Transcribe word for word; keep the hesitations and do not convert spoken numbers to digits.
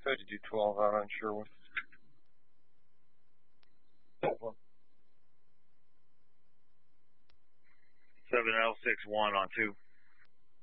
tried to do twelve out on Sherwood. seven L six one on two.